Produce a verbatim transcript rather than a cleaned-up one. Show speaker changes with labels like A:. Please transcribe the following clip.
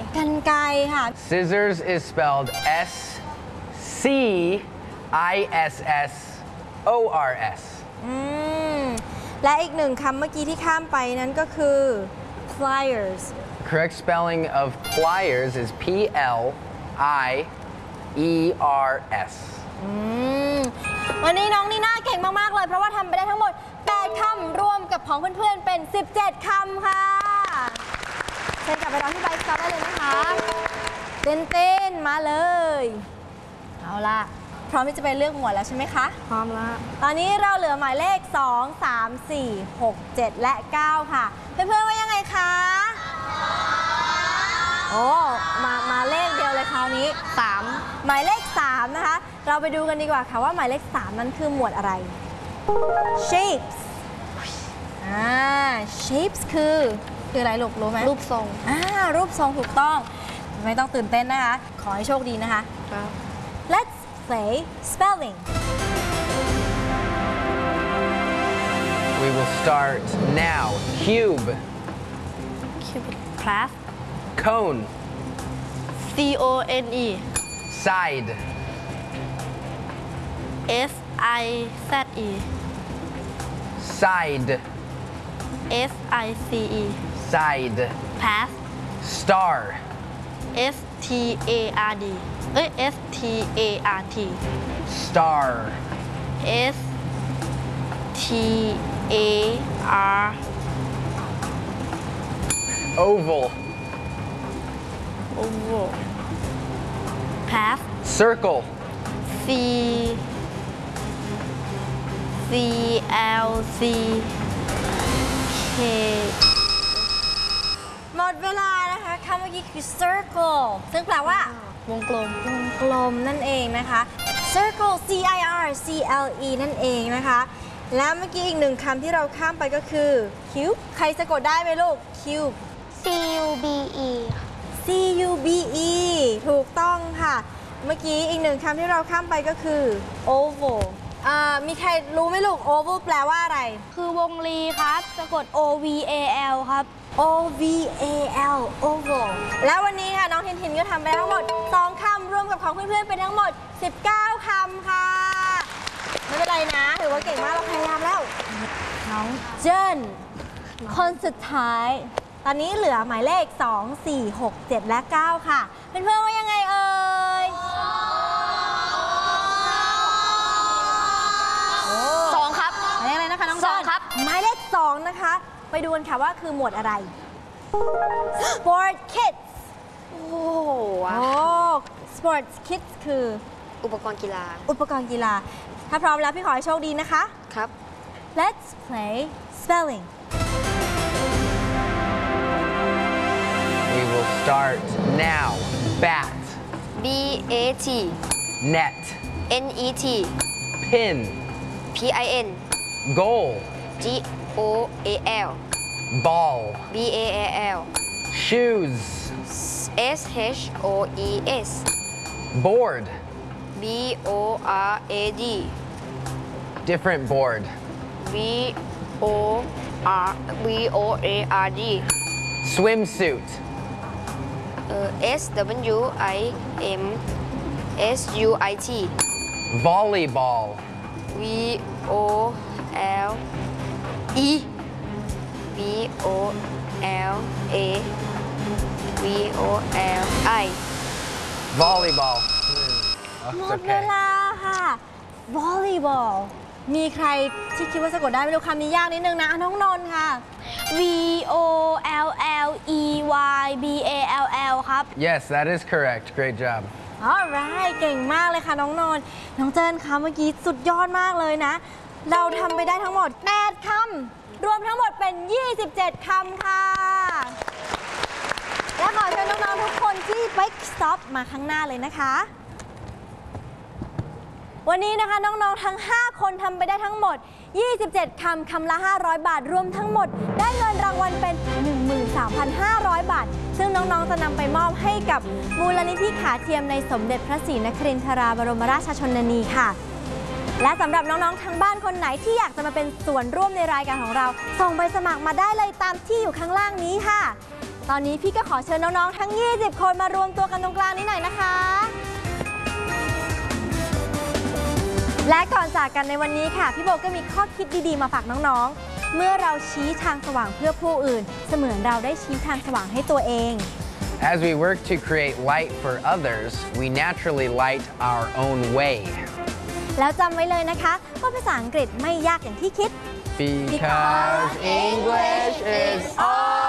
A: กรรไกรค่ะ
B: Scissors is spelled S C I S S O R S
A: อืมและอีกหนึ่งคำเมื่อกี้ที่ข้ามไปนั้นก็คือ pliers
B: Correct spelling of pliers is P L I E R S
A: อืมวันนี้น้องนีน่าเก่งมากๆเลยเพราะว่าทำไปได้ทั้งหมดแปดคำรวมกับของเพื่อนๆเป็นสิบเจ็ดคำค่ะเชิญกลับไปรอที่ไบค์สต็อปได้เลยนะคะเต้นๆมาเลยเอาล่ะพร้อมที่จะไปเลือกหมวดแล้วใช่ไหมคะพร้อมแล้วตอนนี้เราเหลือหมายเลขสอง สาม สี่ หก เจ็ด และเก้าค่ะเพื่อนๆว่ายังไงคะโอ้มามาเลขเดียวเลยคราวนี้สามหมายเลขสามนะคะเราไปดูกันดีกว่าค่ะว่าหมายเลขสามนั้นคือหมวดอะไร shapes อ่า shapes คือคืออะไรลูกรู้ไหมรูปทรงอ่ารูปทรงถูกต้องไม่ต้องตื่นเต้นนะคะขอให้โชคดีนะคะครับ Let's play spelling
B: We will start now. Cube.
C: Cube class
B: Cone.
C: C O N E
B: Side.
C: S I Z E
B: Side.
C: S I C E
B: Side.
C: pass
B: Star.
C: S T A R D เอ้ย S T A R T
B: Star.
C: S T A R
B: Oval.
C: oval pass
B: Circle.
C: C C L C K
A: หมดเวลานะคะคำเมื่อกี้คือ circle ซึ่งแปลว่าวงกลมวงกลมนั่นเองนะคะ circle C I R C L E นั่นเองนะคะแล้วเมื่อกี้อีกหนึ่งคำที่เราข้ามไปก็คือ cube ใครสะกดได้ไหมลูก cube
C: C U B E
A: C U B E ถูกต้องค่ะเมื่อกี้อีกหนึ่งคำที่เราข้ามไปก็คือ oval อ่ามีใครรู้ไหมลูก oval แปลว่าอะไร
C: คือวงรีครับสะกด O V A L ครับ
A: O V A L oval แล้ววันนี้ค่ะน้องทินทินก็ทำไปทั้งหมดสองคำรวมกับของเพื่อนๆเป็นทั้งหมดสิบเก้าคำค่ะไม่เป็นไรนะถือว่าเก่งมากเราพยายามแล้วน้องเจิ้นคนสุดท้ายตอนนี้เหลือหมายเลขสอง สี่ หก เจ็ด และ เก้า ค่ะเพื่อนๆว่ายังไงเอ่ย
C: สองครับ
A: หมายเลขอะไรนะคะน้อง
C: สองครับ
A: หมายเลขสองนะคะไปดูกันค่ะว่าคือหมวดอะไร Sport Kids
C: โอ้
A: โอ้ Sport Kids คือ
C: อุปกรณ์กีฬา
A: อุปกรณ์กีฬาถ้าพร้อมแล้วพี่ขอให้โชคดีนะคะ
C: ครับ
A: Let's play spelling
B: We will start now. Bat.
C: B A T
B: Net.
C: N E T
B: Pin.
C: P I N
B: Goal.
C: G O A L
B: Ball.
C: B A A L
B: Shoes.
C: S H O E S
B: Board.
C: B O R A D
B: Different board.
C: V O R V O A R D
B: Swimsuit.
C: เอ่อ S W I M S U I T
B: Volleyball.
C: V O L E V O L A V O L I
B: Volleyball.
A: หม
B: Oh,
A: ด
B: it's
A: เว
B: okay.
A: ลาค่ะ volleyball มีใครที่คิดว่าสะกดได้ไม่รู้คำนี้ยากนิดนึงนะอ่ะน้องนนท์ค่ะ
C: V O L L E Y B A L L ครับ
B: Yes, that is correct. Great job.
A: alright เก่งมากเลยค่ะน้องนนท์น้องเจิ้นคะเมื่อกี้สุดยอดมากเลยนะ เราทำไปได้ทั้งหมดแปดคำรวมทั้งหมดเป็นยี่สิบเจ็ดคำค่ะและขอเชิญน้องๆทุกคนที่ Bike Stop มาข้างหน้าเลยนะคะวันนี้นะคะน้องๆทั้งห้าคนทำไปได้ทั้งหมดยี่สิบเจ็ดคำคำละห้าร้อยบาทรวมทั้งหมดได้เงินรางวัลเป็น หนึ่งหมื่นสามพันห้าร้อย บาทซึ่งน้องๆจะนำไปมอบให้กับมูลนิธิขาเทียมในสมเด็จพระศรีนครินทราบรมราชชนนีค่ะและสำหรับน้องๆทางบ้านคนไหนที่อยากจะมาเป็นส่วนร่วมในรายการของเราส่งใบสมัครมาได้เลยตามที่อยู่ข้างล่างนี้ค่ะตอนนี้พี่ก็ขอเชิญน้อง ๆ ทั้ง ยี่สิบ คนมารวมตัวกันตรงกลางนี้หน่อยนะคะ และก่อนจากกันในวันนี้ค่ะ พี่โบก็มีข้อคิดดีๆมาฝากน้องๆ เมื่อเราชี้ทางสว่างเพื่อผู้อื่น เสมือนเราได้ชี้ทางสว่างให้ตัวเอง
B: As we work to create light for others, we naturally light our own way.
A: แล้วจำไว้เลยนะคะว่าภาษาอังกฤษไม่ยากอย่างที่คิด
B: Because English is all